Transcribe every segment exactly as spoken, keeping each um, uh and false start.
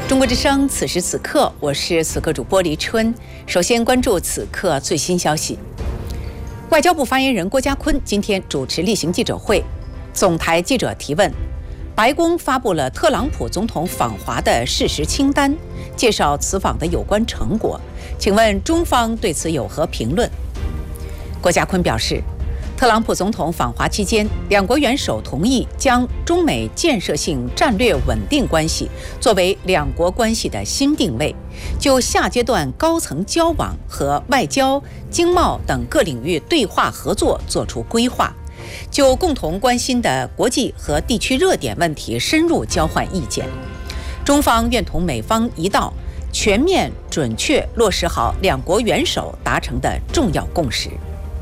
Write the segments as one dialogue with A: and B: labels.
A: 中国之声，此时此刻，我是此刻主播黎春。首先关注此刻最新消息。外交部发言人郭家坤今天主持例行记者会，总台记者提问：白宫发布了特朗普总统访华的事实清单，介绍此访的有关成果，请问中方对此有何评论？郭家坤表示，特朗普总统访华期间，两国元首同意将中美建设性战略稳定关系作为两国关系的新定位，就下阶段高层交往和外交、经贸等各领域对话合作作出规划，就共同关心的国际和地区热点问题深入交换意见。中方愿同美方一道，全面准确落实好两国元首达成的重要共识。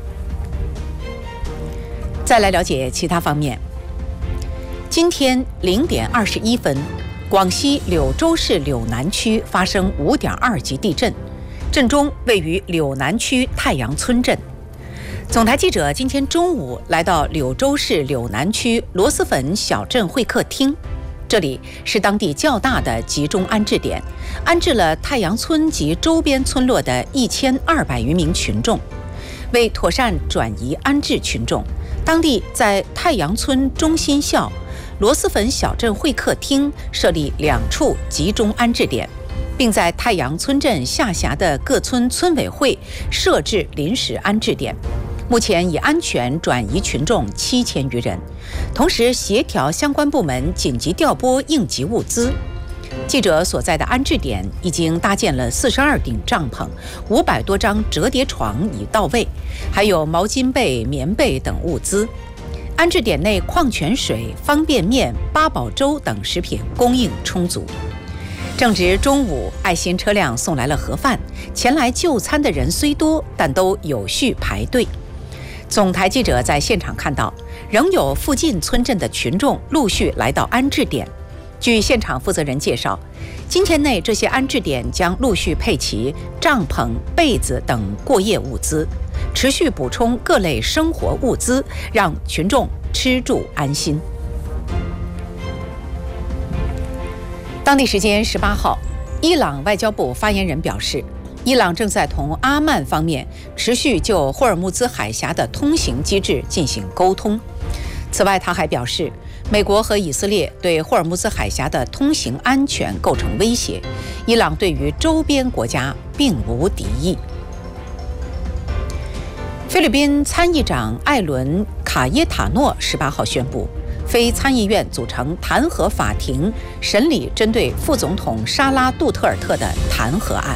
A: 再来了解其他方面。今天零点二十一分，广西柳州市柳南区发生五点二级地震，震中位于柳南区太阳村镇。总台记者今天中午来到柳州市柳南区螺蛳粉小镇会客厅，这里是当地较大的集中安置点，安置了太阳村及周边村落的一千二百余名群众。为妥善转移安置群众，当地在太阳村中心校、螺蛳粉小镇会客厅设立两处集中安置点，并在太阳村镇下辖的各村村委会设置临时安置点。目前已安全转移群众七千余人，同时协调相关部门紧急调拨应急物资。记者所在的安置点已经搭建了四十二顶帐篷，五百多张折叠床已到位，还有毛巾被、棉被等物资。安置点内矿泉水、方便面、八宝粥等食品供应充足。正值中午，爱心车辆送来了盒饭，前来就餐的人虽多，但都有序排队。总台记者在现场看到，仍有附近村镇的群众陆续来到安置点。据现场负责人介绍，今天内这些安置点将陆续配齐帐篷、被子等过夜物资，持续补充各类生活物资，让群众吃住安心。当地时间十八号，伊朗外交部发言人表示，伊朗正在同阿曼方面持续就霍尔木兹海峡的通行机制进行沟通。此外，他还表示，美国和以色列对霍尔木兹海峡的通行安全构成威胁，伊朗对于周边国家并无敌意。菲律宾参议长艾伦·卡耶塔诺十八号宣布，非参议院组成弹劾法庭，审理针对副总统沙拉·杜特尔特的弹劾案。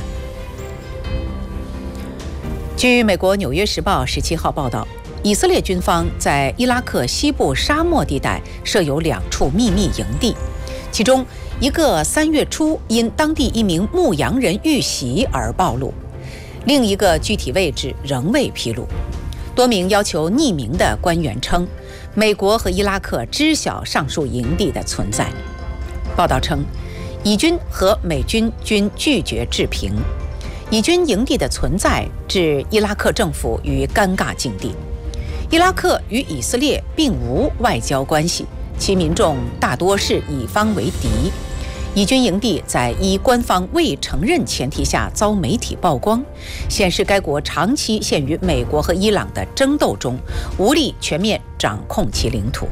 A: 据美国《纽约时报》十七号报道，以色列军方在伊拉克西部沙漠地带设有两处秘密营地，其中一个三月初因当地一名牧羊人遇袭而暴露，另一个具体位置仍未披露。多名要求匿名的官员称，美国和伊拉克知晓上述营地的存在。报道称，以军和美军均拒绝置评，以军营地的存在置伊拉克政府于尴尬境地。伊拉克与以色列并无外交关系，其民众大多是以方为敌。以军营地在依官方未承认前提下遭媒体曝光，显示该国长期陷于美国和伊朗的争斗中，无力全面掌控其领土。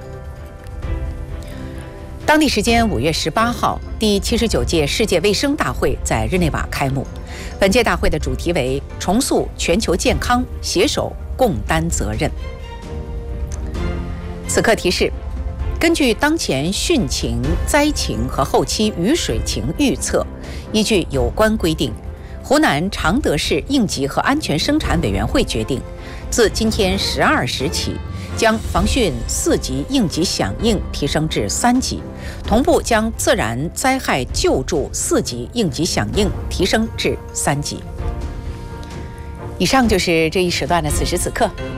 A: 当地时间五月十八号，第七十九届世界卫生大会在日内瓦开幕。本届大会的主题为重塑全球健康，携手共担责任。此刻提示，根据当前汛情、灾情和后期雨水情预测，依据有关规定，湖南常德市应急和安全生产委员会决定，自今天十二时起，将防汛四级应急响应提升至三级，同步将自然灾害救助四级应急响应提升至三级。以上就是这一时段的此时此刻，